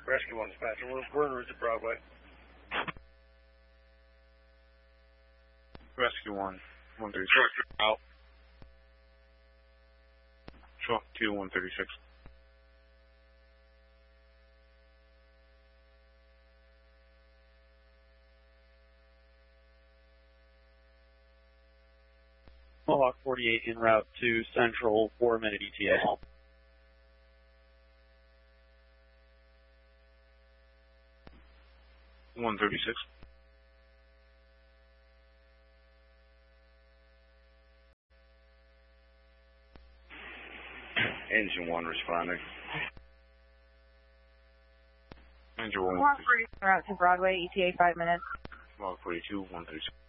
Rescue 1 dispatcher, we're en route to Broadway. Rescue 1, 136. Out. Truck 2, 136. Mohawk 48 en route to Central, 4-minute ETA. $136. Engine 1 responding. Engine 1. Mohawk 48 en route to Broadway, ETA 5 minutes. Mohawk 42, 136.